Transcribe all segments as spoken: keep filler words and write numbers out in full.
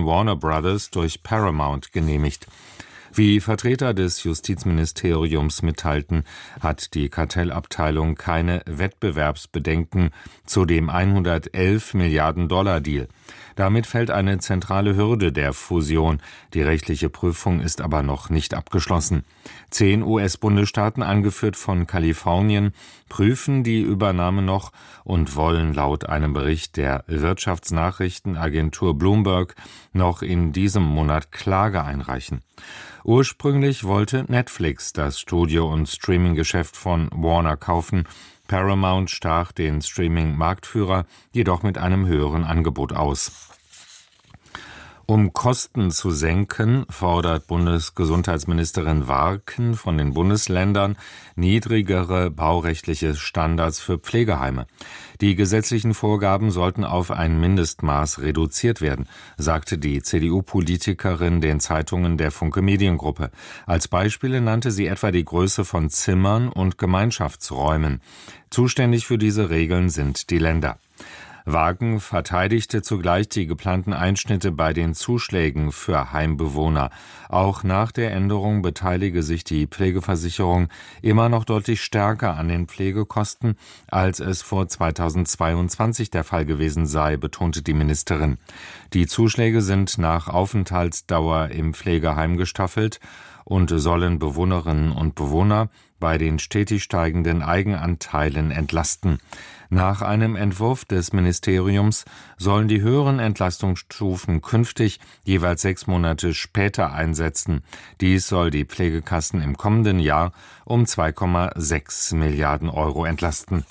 Warner Brothers durch Paramount genehmigt. Wie Vertreter des Justizministeriums mitteilten, hat die Kartellabteilung keine Wettbewerbsbedenken zu dem hundertelf Milliarden Dollar Deal. Damit fällt eine zentrale Hürde der Fusion. Die rechtliche Prüfung ist aber noch nicht abgeschlossen. Zehn U S-Bundesstaaten, angeführt von Kalifornien, prüfen die Übernahme noch und wollen laut einem Bericht der Wirtschaftsnachrichtenagentur Bloomberg noch in diesem Monat Klage einreichen. Ursprünglich wollte Netflix das Studio- und Streaming-Geschäft von Warner kaufen. Paramount stach den Streaming-Marktführer jedoch mit einem höheren Angebot aus. Um Kosten zu senken, fordert Bundesgesundheitsministerin Warken von den Bundesländern niedrigere baurechtliche Standards für Pflegeheime. Die gesetzlichen Vorgaben sollten auf ein Mindestmaß reduziert werden, sagte die C D U-Politikerin den Zeitungen der Funke Mediengruppe. Als Beispiele nannte sie etwa die Größe von Zimmern und Gemeinschaftsräumen. Zuständig für diese Regeln sind die Länder. Warken verteidigte zugleich die geplanten Einschnitte bei den Zuschlägen für Heimbewohner. Auch nach der Änderung beteilige sich die Pflegeversicherung immer noch deutlich stärker an den Pflegekosten, als es vor zweitausendzweiundzwanzig der Fall gewesen sei, betonte die Ministerin. Die Zuschläge sind nach Aufenthaltsdauer im Pflegeheim gestaffelt und sollen Bewohnerinnen und Bewohner bei den stetig steigenden Eigenanteilen entlasten. Nach einem Entwurf des Ministeriums sollen die höheren Entlastungsstufen künftig jeweils sechs Monate später einsetzen. Dies soll die Pflegekassen im kommenden Jahr um zwei Komma sechs Milliarden Euro entlasten.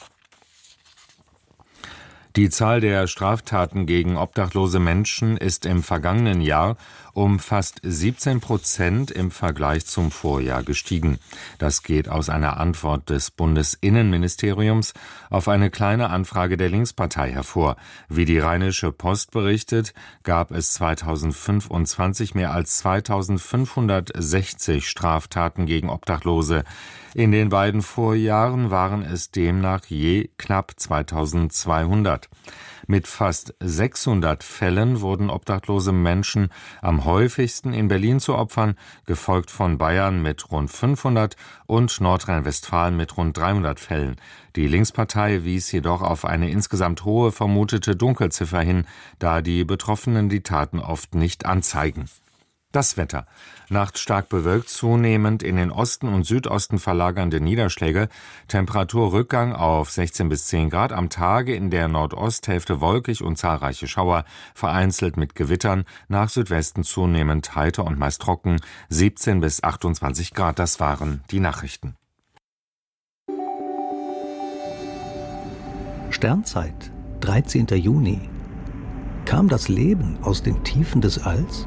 Die Zahl der Straftaten gegen obdachlose Menschen ist im vergangenen Jahr um fast siebzehn Prozent im Vergleich zum Vorjahr gestiegen. Das geht aus einer Antwort des Bundesinnenministeriums auf eine kleine Anfrage der Linkspartei hervor. Wie die Rheinische Post berichtet, gab es zweitausendfünfundzwanzig mehr als zweitausendfünfhundertsechzig Straftaten gegen Obdachlose. In den beiden Vorjahren waren es demnach je knapp zweitausendzweihundert. Mit fast sechshundert Fällen wurden obdachlose Menschen am häufigsten in Berlin zu Opfern, gefolgt von Bayern mit rund fünfhundert und Nordrhein-Westfalen mit rund dreihundert Fällen. Die Linkspartei wies jedoch auf eine insgesamt hohe vermutete Dunkelziffer hin, da die Betroffenen die Taten oft nicht anzeigen. Das Wetter. Nachts stark bewölkt, zunehmend in den Osten und Südosten verlagernde Niederschläge, Temperaturrückgang auf sechzehn bis zehn Grad, am Tage in der Nordosthälfte wolkig und zahlreiche Schauer, vereinzelt mit Gewittern, nach Südwesten zunehmend heiter und meist trocken, siebzehn bis achtundzwanzig Grad. Das waren die Nachrichten. Sternzeit, dreizehnten Juni. Kam das Leben aus den Tiefen des Alls?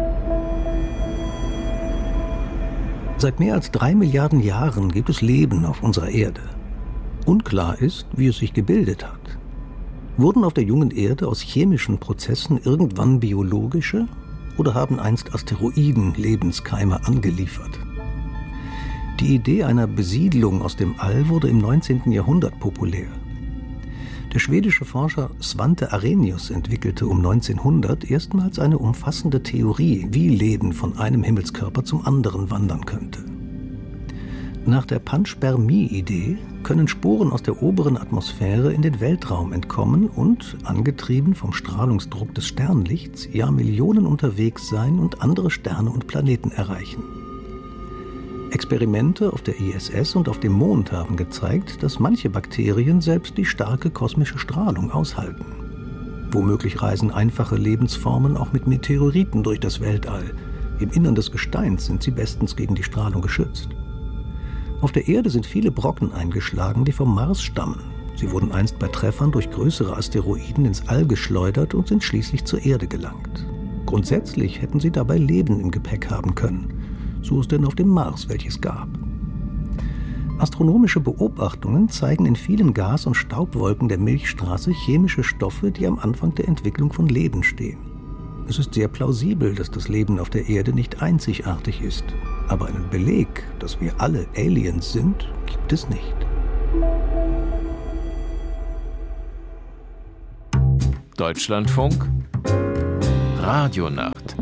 Seit mehr als drei Milliarden Jahren gibt es Leben auf unserer Erde. Unklar ist, wie es sich gebildet hat. Wurden auf der jungen Erde aus chemischen Prozessen irgendwann biologische oder haben einst Asteroiden Lebenskeime angeliefert? Die Idee einer Besiedlung aus dem All wurde im neunzehnten Jahrhundert populär. Der schwedische Forscher Svante Arrhenius entwickelte um neunzehnhundert erstmals eine umfassende Theorie, wie Leben von einem Himmelskörper zum anderen wandern könnte. Nach der Panspermie-Idee können Sporen aus der oberen Atmosphäre in den Weltraum entkommen und, angetrieben vom Strahlungsdruck des Sternlichts, Jahrmillionen unterwegs sein und andere Sterne und Planeten erreichen. Experimente auf der I S S und auf dem Mond haben gezeigt, dass manche Bakterien selbst die starke kosmische Strahlung aushalten. Womöglich reisen einfache Lebensformen auch mit Meteoriten durch das Weltall. Im Innern des Gesteins sind sie bestens gegen die Strahlung geschützt. Auf der Erde sind viele Brocken eingeschlagen, die vom Mars stammen. Sie wurden einst bei Treffern durch größere Asteroiden ins All geschleudert und sind schließlich zur Erde gelangt. Grundsätzlich hätten sie dabei Leben im Gepäck haben können. So es denn auf dem Mars welches gab. Astronomische Beobachtungen zeigen in vielen Gas- und Staubwolken der Milchstraße chemische Stoffe, die am Anfang der Entwicklung von Leben stehen. Es ist sehr plausibel, dass das Leben auf der Erde nicht einzigartig ist. Aber einen Beleg, dass wir alle Aliens sind, gibt es nicht. Deutschlandfunk Radionacht.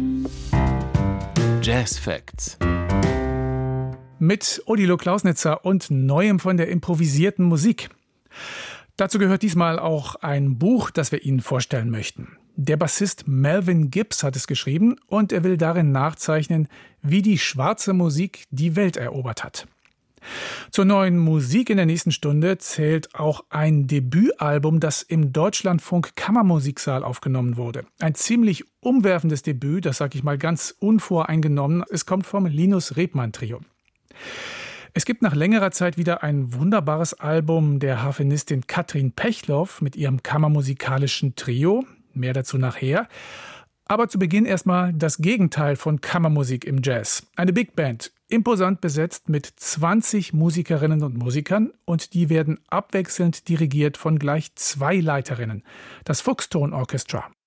Jazz Facts. Mit Odilo Klausnitzer und Neuem von der improvisierten Musik. Dazu gehört diesmal auch ein Buch, das wir Ihnen vorstellen möchten. Der Bassist Melvin Gibbs hat es geschrieben und er will darin nachzeichnen, wie die schwarze Musik die Welt erobert hat. Zur neuen Musik in der nächsten Stunde zählt auch ein Debütalbum, das im Deutschlandfunk Kammermusiksaal aufgenommen wurde. Ein ziemlich umwerfendes Debüt, das sage ich mal ganz unvoreingenommen. Es kommt vom Linus Rebmann Trio. Es gibt nach längerer Zeit wieder ein wunderbares Album der Harfenistin Katrin Pechloff mit ihrem kammermusikalischen Trio. Mehr dazu nachher. Aber zu Beginn erstmal das Gegenteil von Kammermusik im Jazz. Eine Big Band, imposant besetzt mit zwanzig Musikerinnen und Musikern und die werden abwechselnd dirigiert von gleich zwei Leiterinnen. Das Fuchston Orchestra.